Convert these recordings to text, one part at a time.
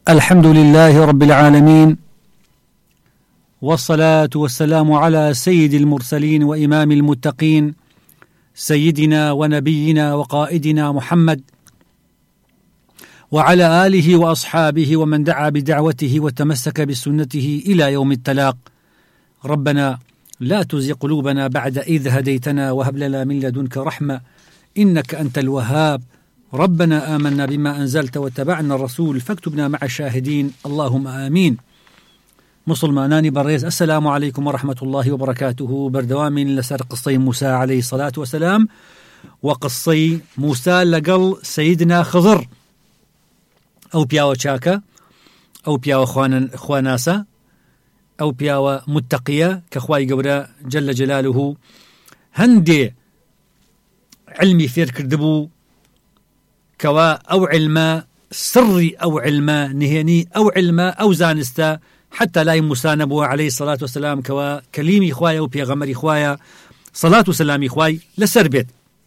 الحمد لله رب العالمين، والصلاة والسلام على سيد المرسلين وإمام المتقين سيدنا ونبينا وقائدنا محمد، وعلى آله وأصحابه ومن دعا بدعوته وتمسك بسنته إلى يوم التلاق. ربنا لا تزغ قلوبنا بعد إذ هديتنا وهب لنا من لدنك رحمة إنك أنت الوهاب. ربنا آمنا بما أنزلت واتبعنا الرسول فاكتبنا مع الشاهدين، اللهم آمين. مسلماناني بريز، السلام عليكم ورحمة الله وبركاته. بردوام لسر قصي موسى عليه الصلاة والسلام، وقصي موسى لقل سيدنا خضر، أو بياو شاكا، أو بياو خواناسا، أو بياو متقية كخواي قورا جل جلاله. هندي علمي فير كردبو كوا أو علما سري أو علما نهيني أو علما أو زانستا، حتى لا موسى نبوة عليه الصلاة والسلام كوا كليمي خوايا وبيغمري خوايا صلاة وسلامي خواي لسربت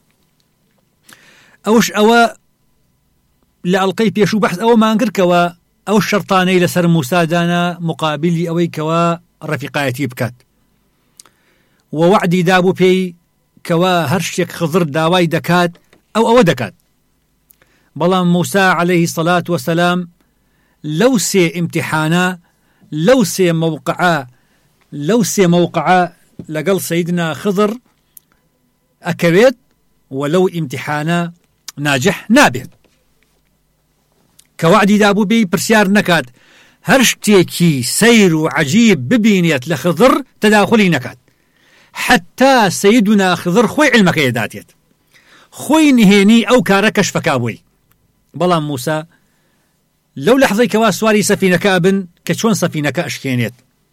أوش أوا لألقي بيشو بحث أو ما أنكر كوا أو الشرطاني لسر موسى دانا مقابلي أوي كوا رفيقاتي بكات ووعدي دابو بي كوا هرشيك خضر داواي دكات أو دكات. بلان موسى عليه الصلاة والسلام لو سي امتحانا، لو سي موقعا لقل سيدنا خضر أكبت، ولو امتحانا ناجح نابت. كوعدي دابو بي برسيار نكات هرشتيكي سير عجيب ببينيت لخضر تداخلي نكات، حتى سيدنا خضر خوي علمك يداتيت، خوي نهيني أو كاركش فكابوي. بلان موسى لو لحظي كوا سواري سفينة كابن كشون سفينة كأشكينيت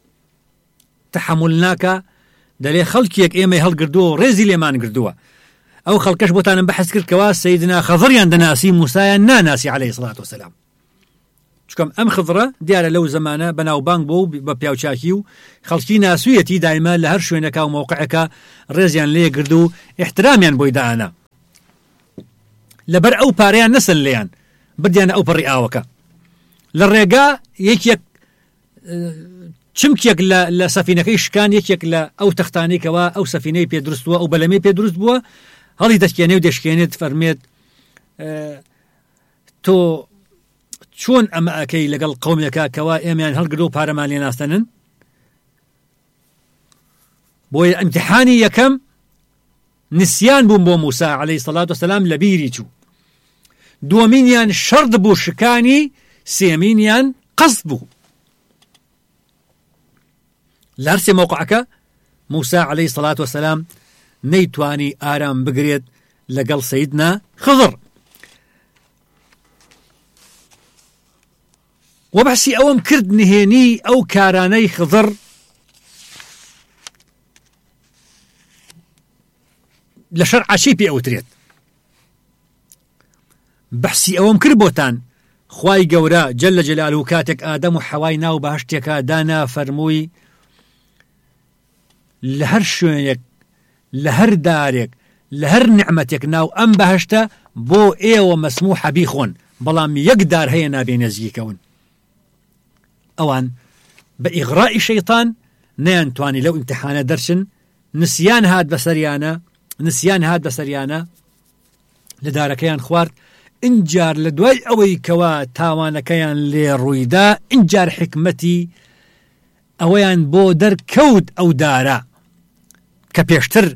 تحملناك دلي خلقيك إيمي هالقردو ريزي ليمان قردوه أو خلقش بوتان بحث كرد كوا سيدنا خضريان دناسي موسى ناناسي عليه الصلاة والسلام. شكم أم خضرة ديارة لو زمانة بناو بانك بو ببياو شاكيو خلقي ناسويتي دائما لهر شوينك وموقعك ريزيان ليه قردو احتراميان بويدانا لبر أو باريان نسل ليان بديان أو برئاوكا للرقاء يكيك چمكيك لسفينة كيش كان يكيك أو تختاني كوا أو سفينة بيدرس بوا أو بلمي بيدرس بوا هذي دشكيني ودشكيني تفرميت تو شون أما أكي لقل قوميكا كوا إيمان هل قدو بارمالي ناستنن بوي امتحاني يكم نسيان بو موسى عليه الصلاة والسلام لبيريتو، دومينيان شرد بو شكاني، سيمينيان قصد بو. لارسي موقعك موسى عليه الصلاة والسلام نيتواني آرام بقريت لقل سيدنا خضر. وبحسي أوام كرد نهيني أو كاراني خضر لشرع شيبي أو تريد بحسي أوام كربوتان خواي قورا جل جلاله كاتك آدم وحواينا وبهشتك دانا فرموي لهر شوينك لهر دارك لهر نعمتك ناو أم بهشتا بو إيو مسموح بيخون بلام يقدر هينا بينزيكون أوان بإغراء الشيطان نيان تواني لو امتحان درشن نسيان هاد بسريانا لداركيان خوارد انجار لدواي اوي كوا تاوانكيان لرويدا انجار حكمتي اويان بودر كود او دارا كبيشتر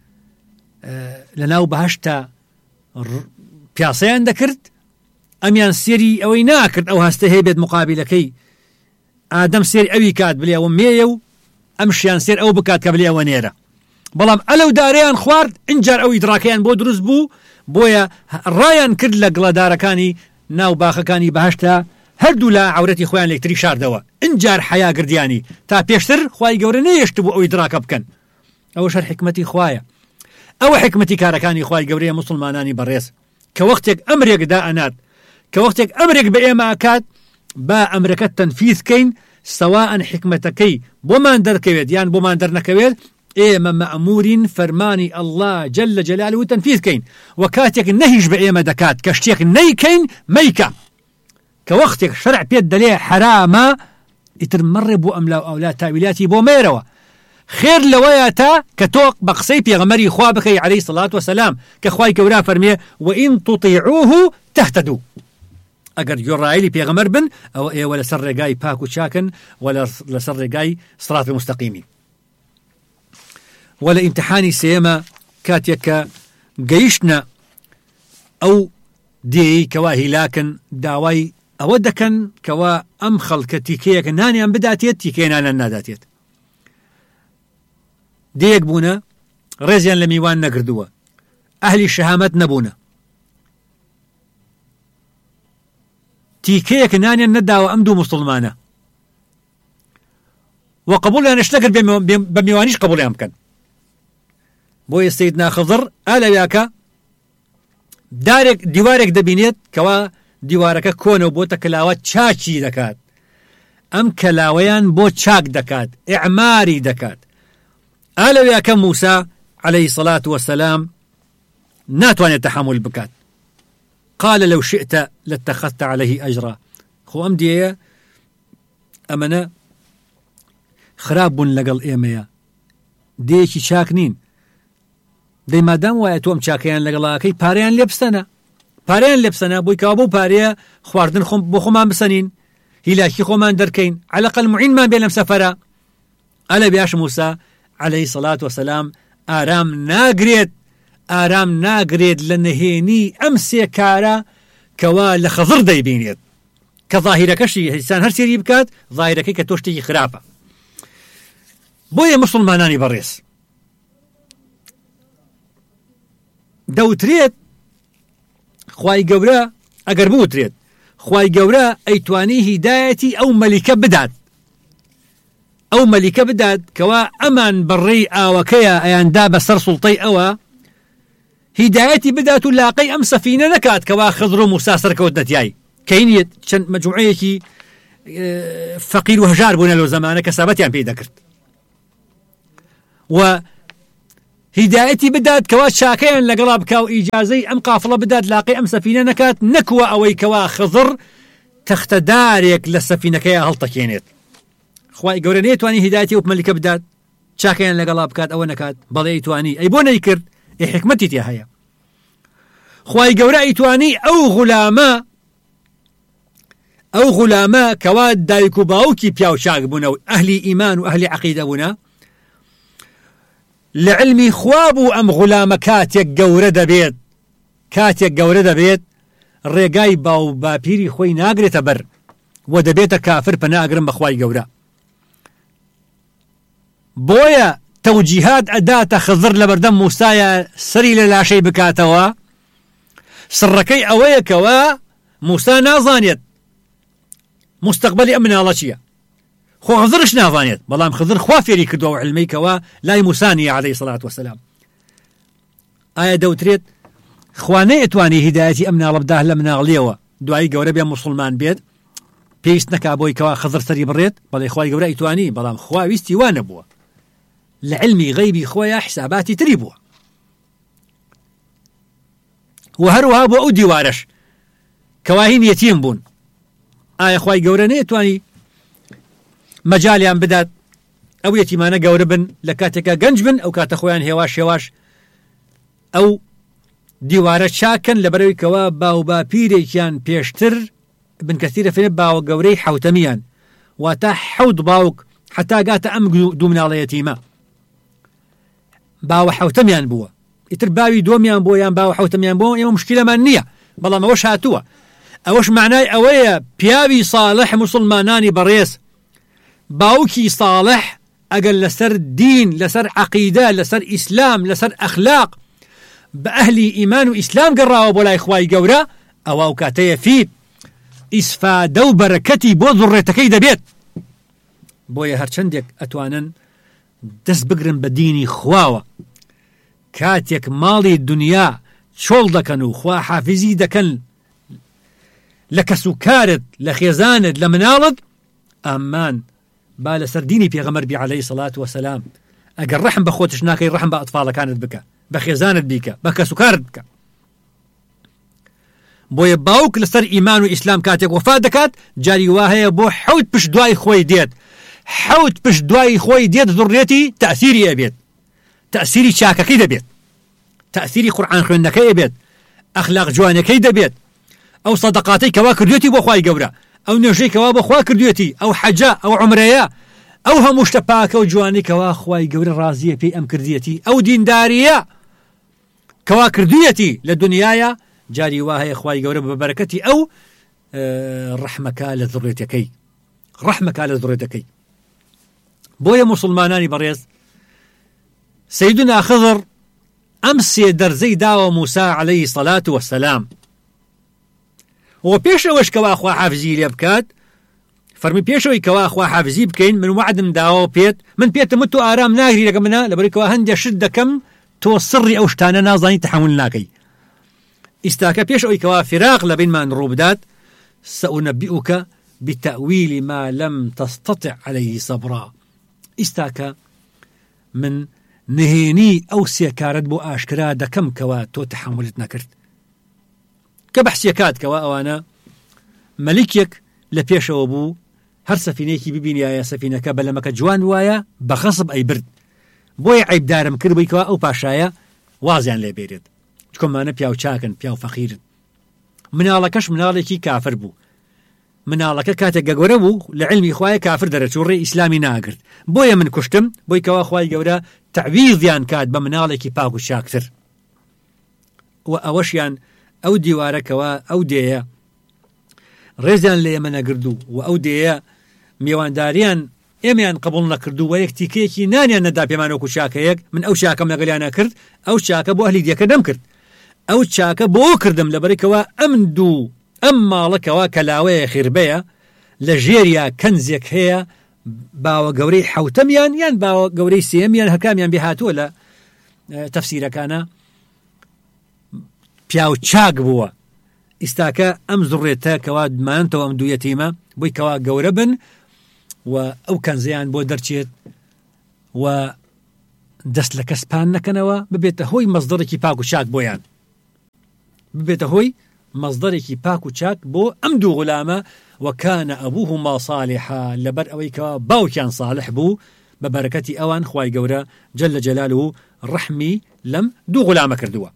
لناو بهشتا بياسيان دكرت اميان سيري اوي ناكرت او هستهيبت مقابلكي آدم سيري اوي كاد بليا وميو امشيان سير او بكات كبليا ونيرا بلام ألو داريان خوارد انجار أو إدراكيان بو دروز بو بويا رايان كرد لقلا داركاني ناو باخكاني بهشتا هردو لا عورتي خوان لكتري شاردوا انجار حياة قردياني تا بيشتر خواي قورني يشتبو أو إدراك بكن أو شر حكمتي خوايا أو حكمتي كاركاني خواي قوريا مسلماناني بريس كوقتك أمريك داءنات كوقتك أمريك بإيماكات با أمريك التنفيذ كين سواء حكمتكي بومان دركويد يعني بومان درنكويد إيما مأمور فرماني الله جل جلاله تنفيذ كين وكاتك نهيج بإيما دكات كشتيك ني كين ميكا كوقتك شرع بيد دليه حرامة يتمرب أملا أو تاويلاتي بو ميروا خير لوياتا كتوق بقصي بيغمري خوابك عليه الصلاة والسلام كخواي كورا فرميه وإن تطيعوه تهتدوا أجر جرائلي بيغمر بن أو إيه ولا سر جاي باكو شاكن ولا سر جاي صراط المستقيمين ولا امتحاني سيما كاتيكا جيشنا أو دي كواهي لكن داوي أودكن كوا أمخل كتيكيك ناني أم بداتيت تيكينا ناداتيت ديك بونا رزيان لميوان نقردوا أهل الشهامات نبونا تيكيك ناني ندى وأمدو مسلمانا وقبولها نشتغل بميوانيش قبول يمكن بوي سيدنا خضر ألا ياكا دارك ديوارك دبينيت كوا ديوارك كونو بو تكلاوات تشاكي دكات أم كلاويان بو تشاك دكات إعماري دكات ألا ياكا موسى عليه الصلاة والسلام ناتوان يتحمل بكات قال لو شئت لاتخذت عليه أجرا خو أمدي أمنا خراب لقل إيميا ديشي شاكنين دي مادام وایتوم چاکیان لەگەڵاکەی پارەیان لێ بسەنە بۆی کەوا بۆ پارەیە خواردن بۆ خۆمان بسەنین هیلاکی خۆمان دەرکەین على الأقل معینمان بێ لەم سەفەرە ئەلە بیاش موسى عليه الصلاة والسلام ئارام ناگرێت لە نهێنی ئەم سێ کارە کەوا لە خەضر دەیبینێت کە ظاهیرەکەشی هیچان هەر سێری بکات ظاهیرەکەی کە تۆ شتێکی خراپە بۆیە مسلمانانی بەڕێز دەوترێت خوای گەورە ئەگەر بوترێت خوای گەورە ئەیتوانی هیدایەتی ئەو مەلیکە بدات کەوا ئەمان بەڕێی ئاوەکەیە ئەیاندا بەسەر سوڵتەی ئەوە هیدایەتی بدات و لاقەی ئەم سەفینە نەکات کەوا خضر و موسا سەرکەوت نەتیای کەینیت چەند مەجموعەیەکی فەقیر و هەژار بوونە لەو زەمانە کە سابەتیان پێی دەکرد و هیدایەتی بدات کەوا چاکەیان لەگەڵا بکا و ئیجازەی ئەم قافڵە بدات لاقی ئەم سەفینە نەکات نەکوە ئەوەی کەوا خضر تەختەدارێک لە سەفینەکەیە هەڵتەکێنێت خوای گەورە نەیتوانی هیدایەتی ئەو مەلیکە بدات چاکەیان لەگەڵا بکات ئەوە نەکات بەڵێ ئەیتوانی ئەی بۆ نەیکرد حکمەتی تێ هەیە خوای گەورە ئەیتوانی ئەو غولامە کەوا دایک و باوکی پیاو چاک بوونە و ئەهلی ئیمان و ئەهلی عەقیدە بوونە لعلمي خوابو أم غلام كاتيك جورة دبيت ريقاي باو بابيري خوي ناقري تبر ودبيت كافر بناقرم بخواي جورة بويا توجيهات أداة خضر لبردم موسى سري لا شيء بكاتوا سركي أويك موسى نازانيت مستقبلي أمن الله شيء خو خضرش نافانيت بلام خضر خوافيري كردوا وعلمي كوا لا موساني عليه الصلاة والسلام آية دوتريت خواني اتواني هدايتي أمنا ربداه لمنا غليوا دعاي قورا بيا مسلمان بيد بيست نكابوي كوا خضر سري بريت بلا إخوائي قورا اتواني بلام خوا ويستي وانبوا لعلمي غيبي خويا حساباتي تريبوا وهروها بو أودي وارش كواهين يتيم بون آية إخوائي قورا نيتواني مجالیان بدات ئەو یەتیمانە گەورە بن لە کاتێکە گەنج بن ئەو کاتە خۆیان هێواش ئەو دیوارە چاکن لەبەرەوەی کەوا باو باپیرێکیان پێشتر ابن کەثیر فێنێ باوە گەورەی حەوتەمیان واتە حەوت باوک حتا گاتە ئەم دوو مناڵە یەتیمە باوە حەوتەمیان بووە ئیتر باوی دۆمیان بۆ یان باوە حەوتەمیان بۆ ئێمە مشکلەمان نییە بەڵام ئەوەش هاتووە ئەوەش معنای ئەوەیە پیاوی صالح مسلمانانی بەڕێز باوکی صالح ئەگەر لەسەر دین لەسەر عەقیدە لەسەر ئیسلام لەسەر ئەخلاق بە ئەهلی ئیمان و ئیسلام گەڕاوە بۆ لای خوای گەورە ئەوە ئەو کاتەیە فید ئیسفادە و بەرەکەتی بۆ زوڕێتەکەی دەبێت بۆیە هەرچەندێک ئەتوانن دەست بگرن بە دینی خواوە کاتێک ماڵی دنیا چۆڵ دەکەن و خوا حافزی دەکەن لە کەسوکارت لە خێزانت لە مناڵت ئامان با لەسەر دینی پێغەمبەر بی عەلەیهی سەڵات وەسەلام ئەگەر ڕەحم بە خۆتش ناکەی ڕەحم بە ئەتفاڵەکانت بکە بە خێزانت بیکە بە کەسوکارت بکە بۆیە باوک لەسەر ئیمان و ئیسلام کاتێک وەفات دەکات جاری وا هەیە بۆ حەوت پشت دوای خۆی دێت حەوت پشت دوای خۆی دێت زوڕێتی تەئسیری ئەبێت تەئسیری چاکەکەی دەبێت تەئسیری قورئان خوێندنەکەی ئەبێت ئەخلاق جوانەکەی دەبێت ئەو سەدەقاتەی کەوا کردوێتی بۆ خوای گەورە ئەو نوێژەی کەوا بۆ خوا کردوێتی ئەو حەجە ئەو عومرەیە ئەو هەموو شتە پاکە و جوانی کەوا خوای گەورە ڕازیە پێی ئەم کردیەتی ئەو دینداریە کەوا کردوێتی لە دنیایە جاری وا هەیە خوای گەورە بە بەرەکەتی ئەو ڕەحمەکە لە زوڕێتەکەی ڕەحمەکە لە زوڕێتەکەی بۆیە موسڵمانانی بەڕێز سەیدنا خضر ئەم سێ دەرزەی داوە موسا عەلەیهی سەڵات وەسەلام و پێشەوەش کەوا خوا حافزی لێ بکات فەرمی پێشەوەی کەوا خوا حافزی بکەین من وعدم داوە پێت من پێتم تۆ ئارام ناگری لەگە منە لەبەرەوەی هەندێک شت دەکەم تۆ سڕی ئەو شتانە نازانی تەحمل ناکەی ئیستاکە پێشەوەی کەوا فراق لە بینمان ڕوو بدات سەئونەبیئوکە بتەئویلی ما لەم تەستەطع عەلەیهی سەبڕا ئیستاکە من نهێنی ئەو سێکارت بۆ ئاشکرا دەکەم کەوا تۆ تەحملت نەکرد کە بەحسیەکات کەوا ئەوانە مەلیکێک لە پێشەوە بوو هەر سەفینەیەکی ببینایە سەفینەکە بەلەمەکە جوان وایە بەخەسب ئەیبرد بۆیە عیبدارم کرد بووی کەوا ئەو پاشایە وازیان لێ بێرێت چکۆمانە پیاو چاکن پیاو فەقیرن مناڵەکەش مناڵێکی کافر بوو مناڵەکە کاتێک گەگۆرە بوو لە علمی خوایە کافر دەرەچوو ڕێ ئیسلامی ناگرت بۆیە من کوشتم بۆی کەوا خوای گەورە تەعویضیان کات بە مناڵێکی پاک و چاکتر و ئەوەشیان ئەو دیوارەکەوە ئەو دێیە ڕێزیان لە ئێمە نەگردو و ئەو دێیە میێوانداریان ئێمەیان قبول نەکردو و یەک تیکەیەکی نانیان نەدا پێمانەوەکو چاکەیەک من ئەو چاکەم لەگەڵیانە کرد ئەو چاکە بۆ ئەهلی دێکە دەم کرد ئەو چاکە بۆ کردم لەبەرێکەوە ئەم دوو ئەم ماڵەکەوە کەلاوەیە خێربەیە لە ژێریا کەنزێک هەیە باوە گەورەی حەوتەمیان یان باوە گەورەی سێمیان هەرکامیان بێ هاتووە لە تەفسیرەکانە پیاو چاک بووە ئیستاکە ئەم زوڕێتە کەوا دمانتەوە ئەم دوو یەتیمە بۆی کەوا گەورە بن و ئەو کەنزیان بۆ دەرچێت و دەست لە کەسپان نەکەنەوە ببێتە هۆی مەزدەڕێکی پاک و چاک بۆیان ببێتە هۆی مەزدەرێکی پاک و چاک بۆ ئەم دوو غولامە وەکانە ئەبوهما صالحا لەبەر ئەوەی کەوا باوکیان صالح بوو بە بەرەکەتی ئەوان خوای گەورە جەل جەلاله ڕەحمی لەم دوو غولامە کردووە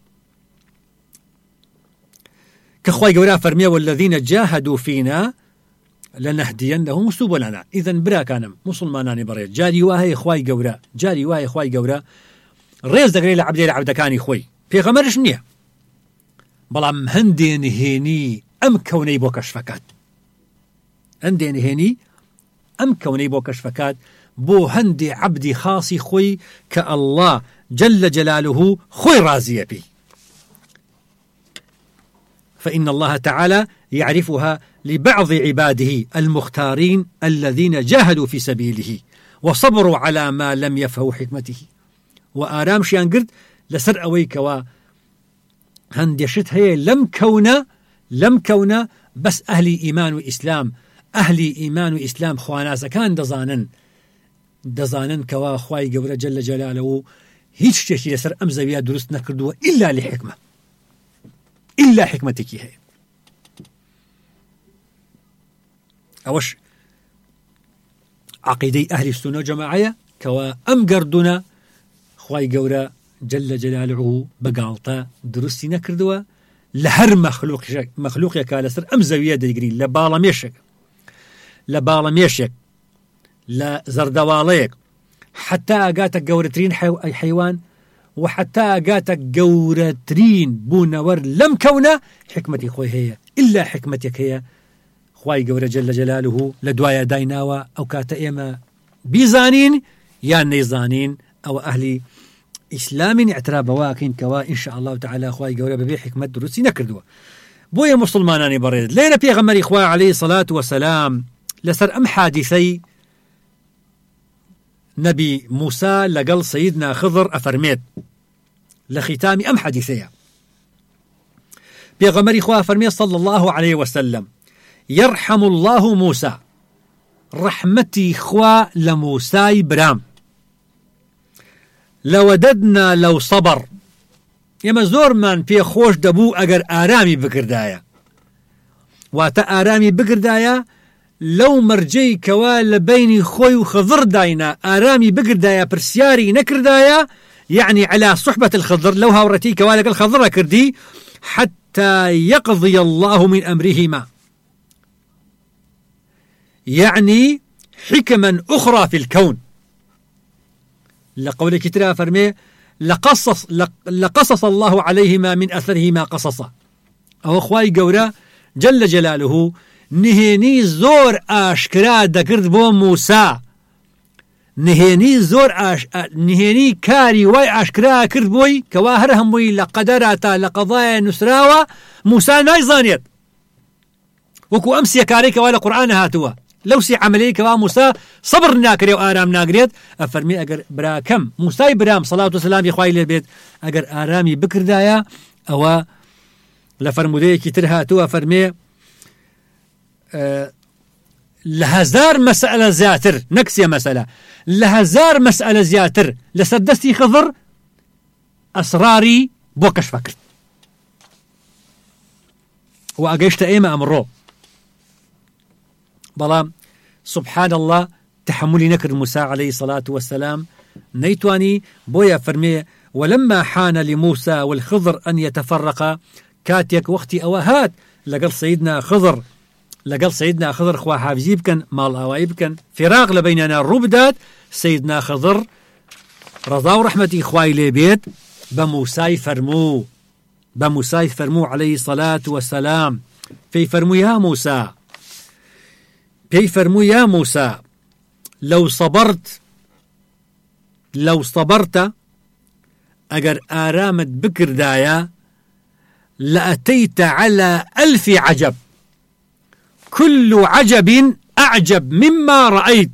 کە خوای گەورە فەرمیە والذین جاهدوا فینا لنهدینهم سبلنا ئیذەن براکانم موسڵمانانی بەڕێز جاری وایە خوای گەورە جاری وایە خوای گەورە ڕێز دەگرێت لە عەبدێ لە عەبدەکانی خۆی پێغەمبەرش نییە بەڵام هەندێ نهێنی ئەم کەونەی بۆ کەشفەکات هەندێ نهێنی ئەم کەونەی بۆ کەشفەکات بۆ هەندێ عەبدی خاصی خۆی کە ئەڵڵا جەل جەلاله خۆی ڕازیە پێی فإن الله تعالى يعرفها لبعض عباده المختارين الذين جاهدوا في سبيله وصبروا على ما لم يفهوا حكمته وآرام شيان قرد لسر أويك هندشت هي لم كونا بس أهلي إيمان وإسلام أهلي إيمان وإسلام خواناسا كان دزانن كوا خواي قبر جل جلاله هيج شيء لسر أمزويا درست نكردوا إلا لحكمة إلا حكمتك هي أوش عقيدة أهل السنة والجماعة كوا أم قردنا خواي قورا جل جلاله بقالتا درستي نكردوا لهر مخلوق يكالسر أم زوية ديقرين لبالا ميشك لزردواليك حتى أقاتك قورترين حيوان وحتى أقاتك قورترين بونور لم كونا حكمتي خوي هي إلا حكمتك هي خواي قورا جل جلاله لدوايا دايناوا أو كاتا إيما بيزانين يا نيزانين أو أهلي إسلام اعتراف واكين كوا إن شاء الله تعالى خواي قورا ببي حكمة دروسي نكردوا بويا مسلماناني بريد لينا بيغمري خواي عليه الصلاة والسلام لسر أم حادثي نبي موسى لقل سيدنا خضر أفرميت لختام أم حديثية بيغمري خواي أفرميت صلى الله عليه وسلم يرحم الله موسى رحمتي خوا لموسى برام لوددنا لو صبر يما زور من في خوش دبو اگر آرامي بكردايا واتە ئارامی بگردایە لەو مەرجەی کەوا لە بینی خۆی و خضر داینا ئارامی بگردایە پرسیاری نەکردایە يعني على صحبة الخضر لو هاورتي كوالك الخضر كردي حتى يقضي الله من أمرهما يعني حكما أخرى في الكون لقولك ترى فرمي لقصص الله عليهما من أثرهما قصصا أو أخواي قورا جل جلاله نهيني زور آشكرا دكرد بو موسى نهێنی زۆر نهێنی کاری وای ئاشکرا کرد بۆی کەوا هەر هەمووی لە قەدەراتە لە قەضایە نووسراوە موسا نایزانێت وەکو ئەم سێکارەی کەوا لە قورئانە هاتووە لەو سێ عەمەلەی کەوا موسا سەبر ناکرێ و ئارام ناگرێت ئەفەرمێ ئەگەر براکەم موسای برام سەڵات و سەلامی خوای لێ بێت ئەگەر ئارامی بکردایە ئەوە لە فەرمودەیەکی تر هاتووە فەرمێ لهزار مسألة زياتر نكسي مسألة لهزار مسألة زياتر لسدستي خضر أسراري بوكش فكر وأقيشت إيما أمره بلا سبحان الله تحملي نكر موسى عليه الصلاة والسلام نيتواني بويا فرمي ولما حان لموسى والخضر أن يتفرقا كاتيك وقتي أواهات لقل سيدنا خضر خوا حافزي بكن مال أواي بكن فراغ لبيننا الربدات سيدنا خضر رضا ورحمتي خواي لي بيت بموسى فرمو عليه الصلاة والسلام في فرمو يا موسى لو صبرت أجر آرامت بكر دايا لأتيت على 1000 عجب كل عجب أعجب مما رأيت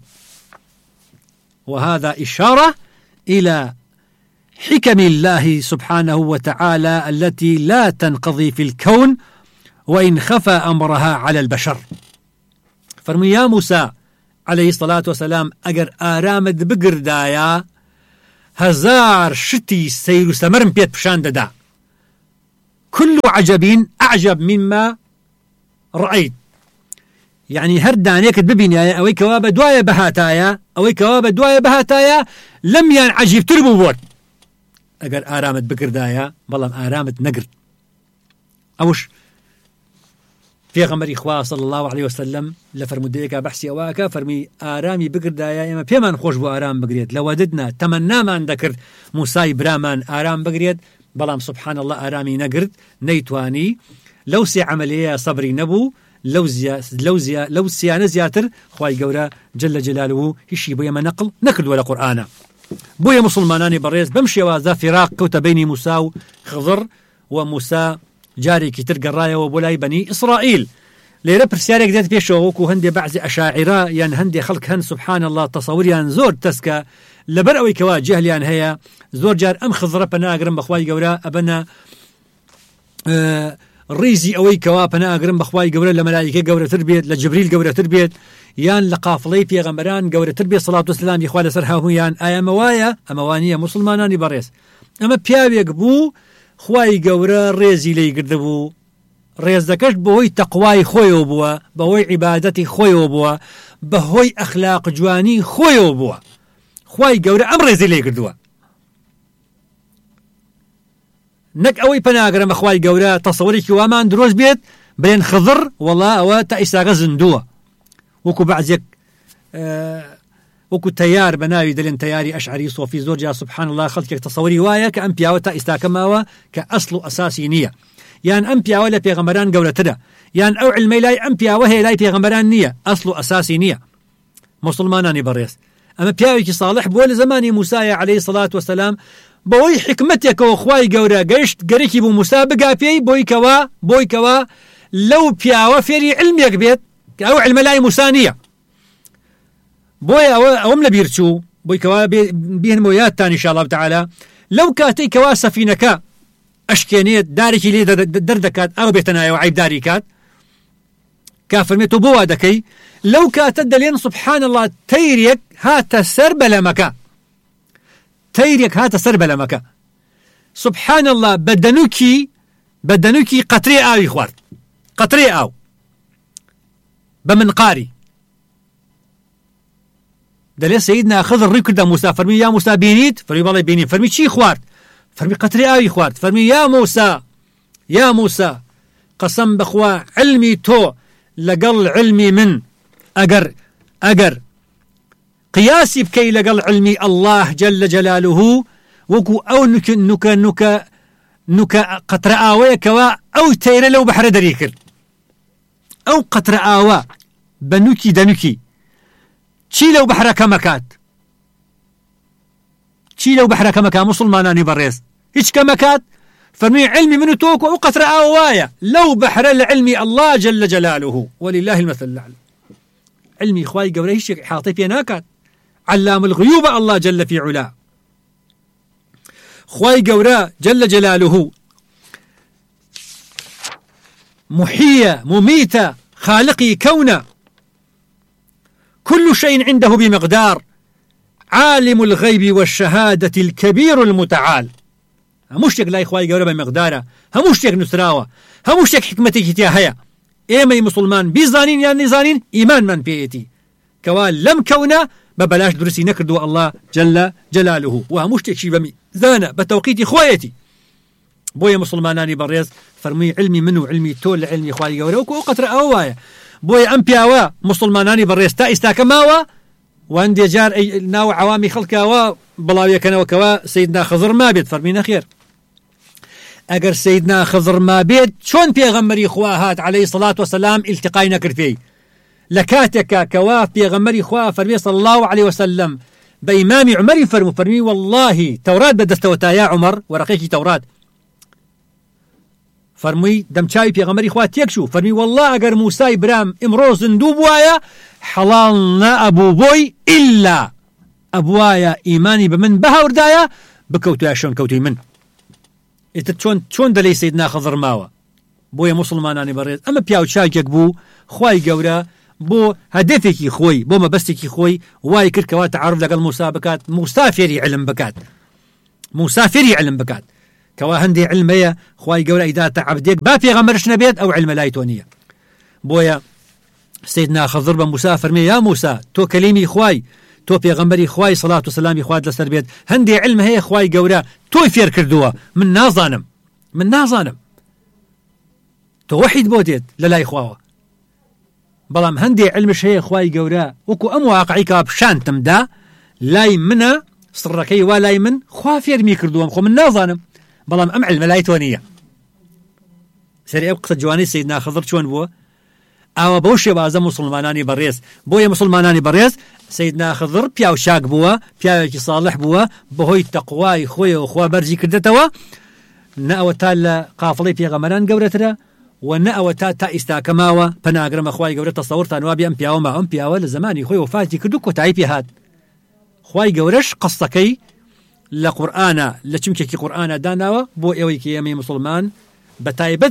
وهذا إشارة إلى حكم الله سبحانه وتعالى التي لا تنقضي في الكون وإن خفى أمرها على البشر فرمي يا موسى عليه الصلاة والسلام أجر آرامد بقردايا هزار شتي سير سمرم بيت بشان دا كل عجب أعجب مما رأيت يعني هر دانيك ببينيا أوي كواب دوايا بهاتايا لم ينعجب تربو بوت أجر آرامت بقردايا بلام آرامت نقرد أوش في غمر إخوة صلى الله عليه وسلم لفرموديك بحسي أواكا فرمي آرامي بقردايا إما بيمان خوش بو آرام بقريد لو وددنا تمنى من ذكرت موسى برامان آرام بقريد بلام سبحان الله آرامي نقرد نيتواني لو سي عملية صبري نبو لو سيانة زياتر خواهي قورا جل جلاله هشي بويا ما نقل ولا قرآن بويا مسلماناني بريز بمشي وذا فراق كوتا بيني موسى وخضر وموسى جاري كتر قرايا وبولاي بني إسرائيل ليرا برسياريك ذات بيشوغوكو هندي بعض أشاعرة ين هندي خلق هن سبحان الله تصور ين زور تسكا لبرأوي كوا جهل ين هيا زور جار أم خضر بناقرم بخواهي قورا أبنا ريزي أوي كوا بناقرم بخواهي قورا لملائكة قورا تربيت لجبريل قورا تربيت يان لقافلي في غمران قورا تربيت صلاة والسلام يخوال سرها يان آيا موايا أموانية مسلماناني بريس أما بياويك بو خواهي قورا ريزي لي قردبو ريز دكش بهوي تقواي خويو بوا بهوي عبادتي خويو بوا بهوي أخلاق جواني خويو بوا خواهي قورا أم ريزي لي قردوا نك أوي بناقرم خواهي قورا تصوري كوامان دروز بيت بين خضر والله أو تأساق زندوة وكو بعزيك وكو تيار بناوي دلين تياري أشعري صوفي زوجها سبحان الله خلقك تصوري وايا كأنبيا وتا كماوا كأصل أساسي نية يان أنبيا ولا بيغمران قولة تدا يان أو علمي لاي أنبيا وهي لاي بيغمران نية أصل أساسي نية مسلماناني بريس أما بياوي صالح بول زماني موسى عليه الصلاة والسلام بوي حكمتك وخواي قورا قرشت قريكي بو موسى بقى فيه بوي كوا لو بياوا فيري علميك بيت أو علم لاي موسى نية بويا أوم لبيرتشو بوي كوا بيهن مويات تاني إن شاء الله تعالى لو كاتي كوا سفينكا أشكينيت داريكي لي دردكات أو بيتنايا وعيب داريكات كافر ميتو بوا دكي لو كاتد لين سبحان الله تيريك هات سربل مكا سبحان الله بدنوكي قطري آو يخوار قطري آو بمنقاري دلي سيدنا خضر ڕووی کردە موسا فەرمی یا موسا بینیت فەرمی بەڵێ بینیم فەرمی چی خوارد فەرمی قەتری ئاوی خوارد فەرمی یا موسا قەسەم بخوا علمی تۆ لەگەڵ علمی من ئەگەر قیاسی بکەی لەگەڵ علمی الله جل جلاله وەکو ئەو نوکە قەترە ئاوەیەکەوە ئەو تەیرە لەو بەحرە دەری کرد ئەو قەترە ئاوە بە نوکی دەنوکی چی لەو بەحرەکە مەکات چی لەو بەحرەکە مەکات مسلمانانی بەڕێز هیچ کە مەکات فەرمی علمی من و تۆ ئەو قەترە ئاوە وایە لەو بەحرە لە علمی الله جل جلاله ولله المثل الأعلى علمی خوای گەورە هیچ شتێک ئیحاطەی پێ ناکات علام الغیوب الله جل في علا خوای گەورە جل جلاله محيي مميت خالقي كونه كل شيء عنده بمقدار عالم الغيب والشهادة الكبير المتعال هموشتك لا إخوائي قولة بمقدارة هموشتك نسراوة هموشتك حكمتك تياهية إيمي مسلمان بيزانين يعني نزانين إيمان من بيتي كوال لم كونا ببلاش درسي نكردو الله جل جلاله وهموشتك شي بميزانة بتوقيت إخوائيتي بويا مسلماناني بريز فرمي علمي منو علمي تول علمي إخوائي قولة وكو قطر أوايا بوي أمبياوا مسلماناني بريز تا استاكماوا وعندي جار ناو عوامي خلقاوا بلاوية كانوا كوا سيدنا خضر ما بيت فرمينا خير اگر سيدنا خضر ما بيت شون بيغمري خواهات عليه الصلاة والسلام التقاينا كرفي لكاتك كوا بيغمري خواه فرمي صلى الله عليه وسلم بإمام عمر فرمي والله توراة بدستوتا يا عمر ورقيكي توراة فرمي دمچاوی پیغمبری خوا تێکشو فرمي والله اگر موسى برام امرو زندوب وایا حلالنا ابو بوي الا ابوايا ايماني بمن بهوردايا بكوتو شون كوتي من چون دلي سيدنا خضر ماوا بويا مسلماناني بريد اما بياو چاكك بو خواي گەورە بو هدفێکی خۆی بۆ مەبەستێکی خۆی وای کرد کەوا تعارف لەگەڵ موسا بکات موسا فێری علم بکات كوا هندي علمية خواي قولا إذا تعبديك با في غمرش نبيت أو علم لايتونية بويا سيدنا خضر بن موسى فرمي يا موسى تو كليمي خواي تو في غمري خواي صلاة وسلامي خواد لسر بيت هندي علم هي خواي قولا تو فير كردوا من نازانم تو وحيد بوديت للا إخواه بلام هندي علمش هي خواي قولا وكو أم واقعيك بشان تمدا لاي منا صركي ولاي من خوا فير مي كردوا خو من نازانم بلام أم علم لايتونية سري أبقى جواني سيدنا خضر شون بو أو بوشي بازا مسلماناني بريس بويا مسلماناني بريس سيدنا خضر بياو شاك بوا بياو صالح بوا بهوي تقواي خويا وخوا برجي كردتوا نأوتا لقافلي في غمران قورتنا ونأوتا تا استاكماوا پناقرم أخواي قورت تصورتا نوابي أمبياو ما أمبياو لزماني خويا وفاتي كردوك وتعيبي هاد خواي قورش قصتكي لقرآن لچمكي قرآن داناوا بو ايويكي يمي مسلمان بتايبت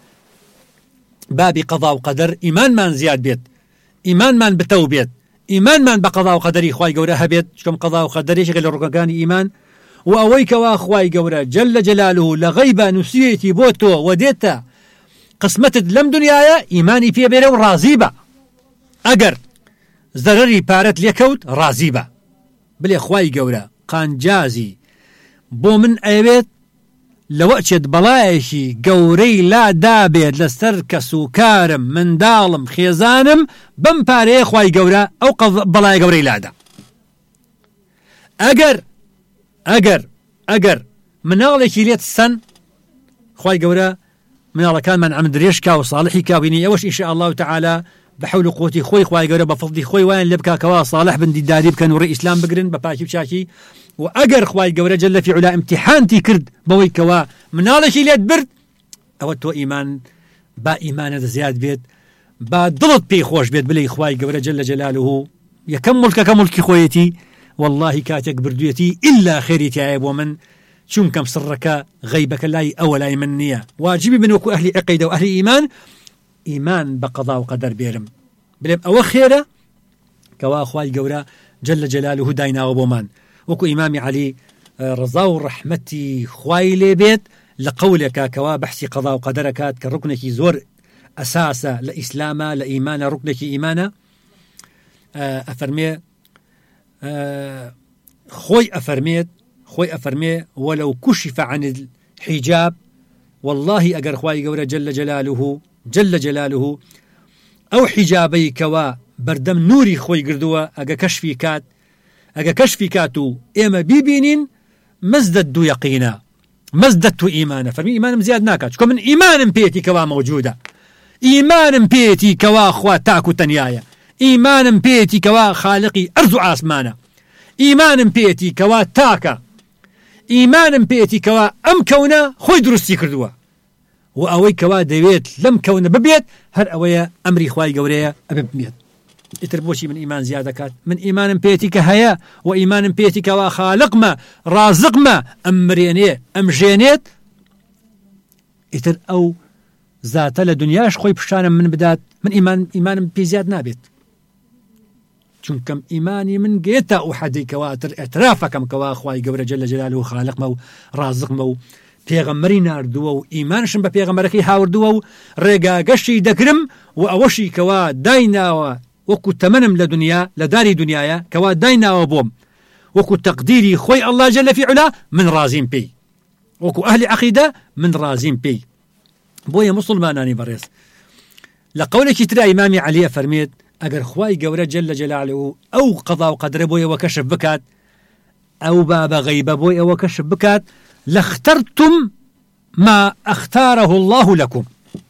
بابي قضاء وقدر إيمان من زياد بيت إيمان من بتو بيت إيمان من بقضاء وقدري خواي قورها بيت شكم قضاء وقدري شغل الرقاقاني إيمان وأويك واخواي قورا جل جلاله لغيبا نسيتي بوتو وديتا قسمت لم دنيايا إيماني فيها بيرو رازيبا أقر زرري بارت ليكوت رازيبا بلي خواي قورا قانجازي بو من ايبت لوقت بلايشي قوري لا دابت لستر كسوكارم من دالم خيزانم بمباري خواي قورا او بلاي قوري لا دا اگر مناغلي ليت السن خواي قورا مناغلي كان من عمد ريشكا وصالحي كاويني اوش ان شاء الله تعالى بحول قوتي خوي خواي قورا بفضلي خوي وين لبكا كوا صالح بن ديداري بكن وري اسلام بقرن بباكي بشاكي واجر خواي قورا جل في علا امتحانتي كرد بوي كوا منالشي ليت برد او تو ايمان با ايمان زياد بيت با ضلط بي خوش بيت بلي خواي قورا جل جلاله يكمل كملك خويتي والله كاتك برديتي الا خيرتي عيب ومن شمكم سرك غيبك لاي اولاي منيه واجبي من وكو اهل عقيده واهل ايمان بقضاء وقدر بيرم بلم او خيره كوا خواي قورا جل جلاله داينا وبومان وكو إمامي علي رضا ورحمتي خواي لي بيت لقولك كوا بحثي قضاء وقدركات كركنك زور أساسا لإسلاما لإيمان ركنك إيمانا أفرمي خوي أفرمي ولو كشف عن الحجاب والله أجر خواي جورا جل جلاله أو حجابي كوا بردم نوري خوي قردوا أجا كشفي كاتو إما بيبينين مزددوا يقينا مزددوا إيمانا فرمي إيمان مزياد ناكات شكو من إيمان بيتي كوا موجودة إيمان بيتي كوا خوا تاكو تنيايا إيمان بيتي كوا خالقي أرض عاسمانا إيمان بيتي كوا تاكا إيمان بيتي كوا أم كونا خوي درستي كردوا وأوي كوا ديويت لم كونا ببيت هر أوي أمري خواي قوريا أببيت يتربوشي من إيمان زيادة كات من إيمان بيتي كهيا وإيمان بيتي كوا خالق ما رازق ما أمريني أمجينيت يتر أو ذات لدنياش خوي بشانا من بدات من إيمان بيزياد نابت چونكم إيماني من جيتا أحدي كواتر اعترافكم كوا خواي قورا جل جلاله خالق مو رازق مو پیغمبری ناردووە و ئیمانشم بە پێغەمبەرەکەی هاوردووە و ڕێگاگەشتی دەکرم و ئەوەشی کەوا دایناوە وەکو تەمەنم لە دنیا لە داری دنیاە کەوا دایناوە بۆم وەکو تەقدیری خۆی ئەڵڵا جەل فی عولا من رازیم پێی وەکو ئەهلی عەقیدە من رازیم پێی بۆیە موسڵمانانی بەڕێز لە قەولێکی ترا ئیمامی عەلی فەرمێت ئەگەر خوای گەورە جەل جەلاله ئەو قەضا و قەدرە بۆی ئەوە کەشف بکات ئەو بابە غەیبە بۆی ئەوە کەشف بکات لاخترتم ما اختاره الله لكم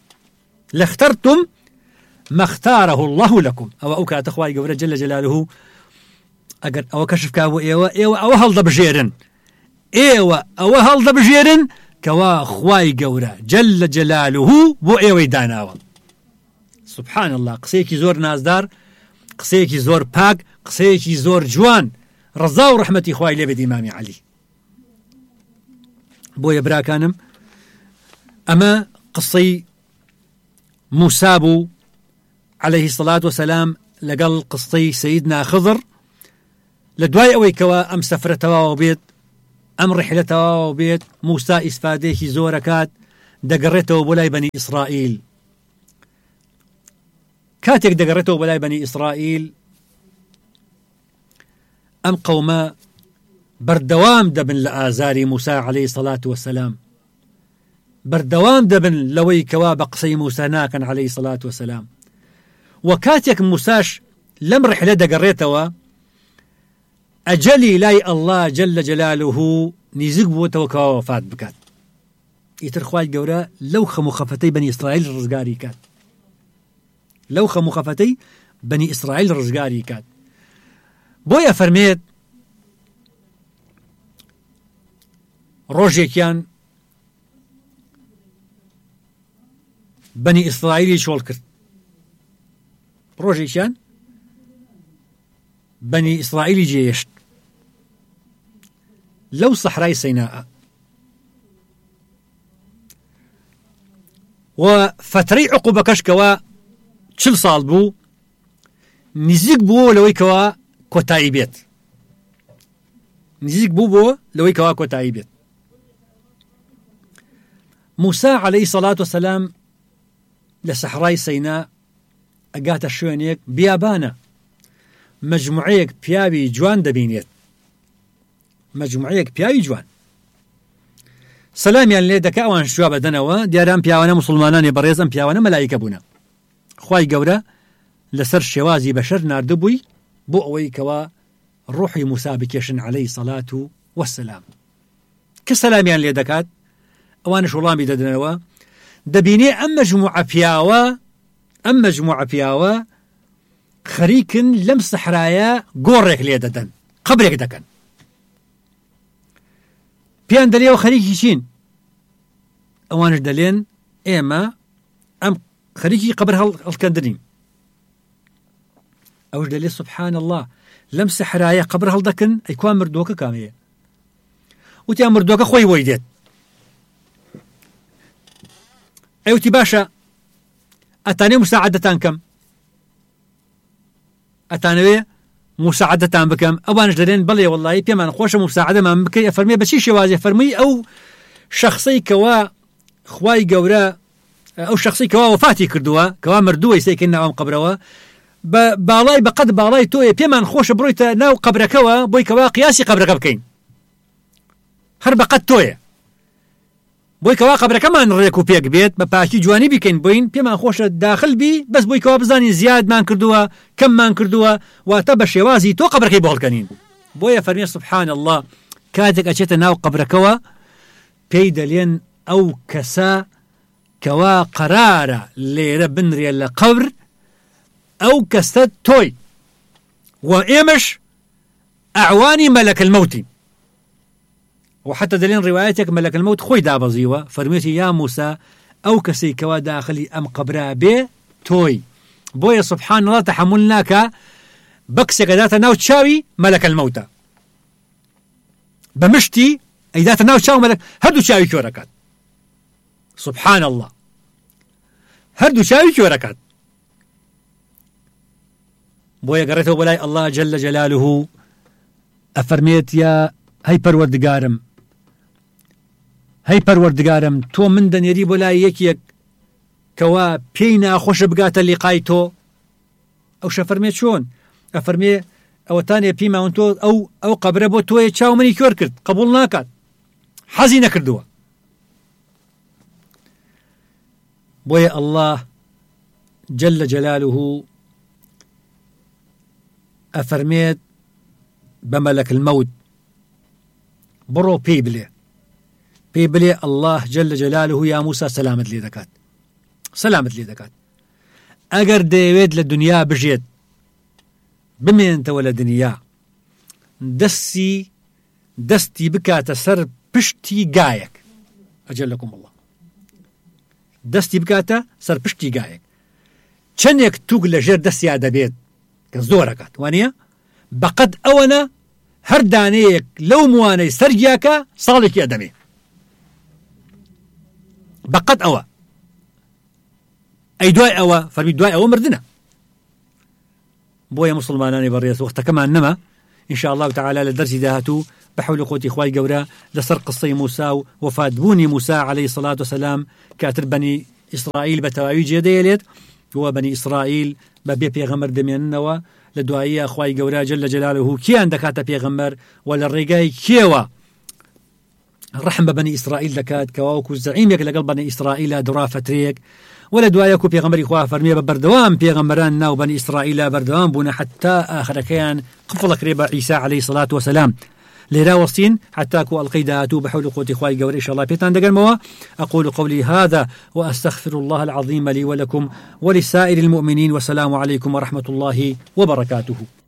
لاخترتم ما اختاره الله لكم او كات اخوي جل جلاله اگر او كشف كاو ايوا او هل دبجيرن ايوا او هل دبجيرن كوا اخوي جورا جل جلاله بو ايوا داناوا سبحان الله قسيكي زور نازدار قسيكي زور باك قسيكي زور جوان رضا ورحمتي اخوي لبد امام علي بۆیە براکانم ئەمە قسەی موسا بوو عليه الصلاة والسلام لەگەڵ قسەی سەیدنا خضر لە دوای ئەوەی کەوا ئەم سەفرە تەواو بێت ئەم ڕیحلە تەواو بێت موسا ئیسفادەیەکی زۆرەکات دەگەڕێتەوە بۆ لای بەنی ئیسرائیل کاتێک دەگەڕێتەوە بۆ لای بەنی ئیسرائیل ئەم قەومە بردوام دبن لآزاري موسى عليه الصلاة والسلام بردوام دبن لوي كواب قصي موسى ناكن عليه الصلاة والسلام وكاتيك موساش لم رحلة دقريتوا أجلي لاي الله جل جلاله نيزق بوتا وكوا وفات بكات يترخواي قورا لوخ مخفتي بني إسرائيل الرزقاري كات لوخ مخفتي بني إسرائيل الرزقاري كات بويا فرميت ڕۆژێکیان بەنی ئیسرائیلی چۆڵ کرد ڕۆژێکیان بەنی ئیسرائیلی جێهێشت لەو سەحرای سەیناء و فترەی عقوبەکەش کەوا 40 ساڵ بوو نزیک بووە لەوەی کەوا کۆتایی بێت نزیک بوو بۆ لەوەی کەوا کۆتایی بێت موسى عليه الصلاة والسلام لسحراي سيناء أقات الشوينيك بيابانا مجموعيك بيابي جوان دبينيت مجموعيك بيابي جوان سلام يعني ليدك أوان شواب دنوا دياران بياوانا مسلمانان بريزان بياوانا ملائكة بونا خواي قورا لسر شوازي بشر ناردبوي بؤوي كوا روحي موسى بكيشن عليه الصلاة والسلام كسلام يعني ليدكات ئەوانش وەڵامی دەدنەوە دەبینێ ئەم مەجموعە پیاوە خەریکن لەم سەحرایە گۆڕێک لێ دەدەن قەبرێک دەکەن پیان دەلێەوە خەریکی چین ئەوانش دەلێن ئێمە ئەم خەریکی قەبر هەڵکەندنین ئەوش دەلێ سبحان الله لەم سەحرایە قەبر هەڵدەکەن ئەیکوا مردووەکە کامەیە وتیان مردووەکە خۆی وەی دێت أيوتي باشا أتاني مساعدتان كم أتاني مساعدتان بكم أوانش دلين بلي والله بيمان خوش مساعدة ما بكي أفرمي بشي شوازي فرمي أو شخصي كوا خواي قورا ئەو شخصی کەوا وفاتی کردووە کەوا مردووە سێکن ناوام قبرەوە باڵای بەقەد باڵای تۆیە پێمان خۆشە بڕۆیتە ناو قبرەکەوە بۆی کەوا قیاسی قبرەکە بکەین هەر بەقەد تۆیە بۆی کەوا قبرەکەمان ڕێک و پێک بێت بە پاکی جوانی بکەین بۆین پێمان خۆشە داخل بی بەس بۆی کەوا بزانین زیادمان کردووە کەممان کردووە واتە بە شێوازی تۆ قبرەکەی بۆڵکەنین بۆیە فەرمێ سبحان الله کاتێک ئەچێتە ناو قبرەکەوە پێی دەلێن ئەو کەسە کەوا قەرارە لێرە بنرێ لە قبر ئەو کەسە تۆی و ئێمەش ئەعوانی مەلەک المەوتی وحتى دلين روايتك ملك الموت خوي دابزيوة فرميتي يا موسى أو كسي كوا داخلي أم قبرا بي توي بويا سبحان الله تحملناك بكسك ذات ناو تشاوي ملك الموت بمشتي أي ذات ناو تشاوي ملك هردو تشاوي كوركات سبحان الله هردو تشاوي كوركات بويا قريته بلاي الله جل جلاله أفرميت يا هاي پروردگارم هاي پروردگارم تۆ من دەنێری بۆ لای یەکێک کەوا پێی ناخۆشە بگاتە لیقای تۆ ئەو شەفەرمێ چۆن ئەفەرمێ ئەوەتانێ پیماون تۆ ئەو قەبرە بۆ تۆیە چاو منی کۆر کرد قبول ناکات حەزی نەکردووە بۆیە الله جل جلاله ئەفەرمێت بملك الموت برو بي بلي الله جل جلاله يا موسى سلامت لي دكات اگر ديويد للدنيا بجيت بمين ولا دنيا دستي بكات سر بشتي قايك اجلكم الله دستي بكات سر بشتي قايك چنك توق لجير دستي عدبيت كزوركات وانيا بقد اونا هر دانيك لو مواني سرجياكا صالك يا دمي بقد أوا أي دواء أوا فرمي دواء أوا مردنا بويا مسلماناني بريس وقت كمان نما إن شاء الله تعالى للدرس دهاتو بحول قوتي إخوائي قورا لسر قصي موسى وفات بوني موسى عليه الصلاة والسلام كاتر بني إسرائيل بتواوي جيديلت هو بني إسرائيل ببي بيغمر دميننوا لدعائية أخوائي قورا جل جلاله كيان دكات بيغمر ولا الرقاي كيوا الرحم بني إسرائيل دكات كواوكو زعيمك لقل بني إسرائيل درافة ريك ولا دعائيكو بيغمر إخوة فرمية ببردوام بيغمران ناو بني إسرائيل بردوام بونا حتى آخر كيان قفل قريبا عيسى عليه الصلاة والسلام ليرا وصين حتى كو القيداتو بحول قوتي إخوائي قورا إن شاء الله بيتان دقل موا أقول قولي هذا وأستغفر الله العظيم لي ولكم ولسائر المؤمنين والسلام عليكم ورحمة الله وبركاته.